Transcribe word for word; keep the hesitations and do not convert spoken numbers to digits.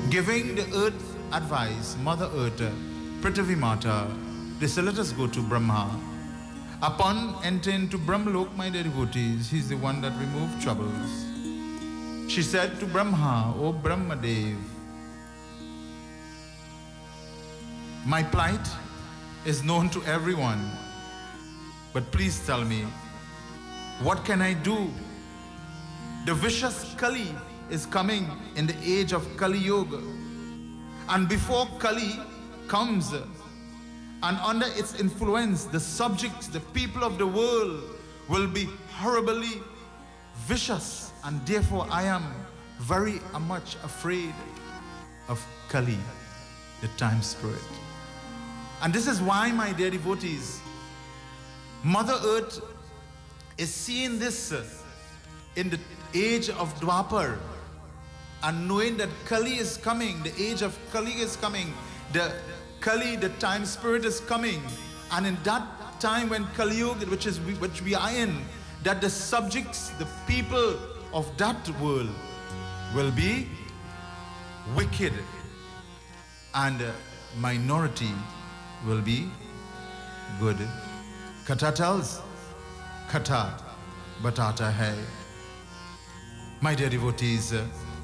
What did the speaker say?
Giving the earth advice, Mother Earth, Prithvi Mata, they said, let us go to Brahma. Upon entering to Brahmalok, my dear devotees, he's the one that removed troubles. She said to Brahma, O Brahmadev, my plight is known to everyone, but please tell me, what can I do? The vicious Kali is coming in the age of Kali Yoga. And before Kali comes, and under its influence, the subjects, the people of the world will be horribly vicious. And therefore I am very much afraid of Kali, the time spirit. And this is why, my dear devotees, Mother Earth is seeing this in the age of Dwapar, and knowing that Kali is coming, the age of Kali is coming, the Kali, the time spirit is coming, and in that time when Kali Yuga, which is which we are in, that the subjects, the people of that world will be wicked, and minority will be good. Katha tells, Katha batata hai. My dear devotees,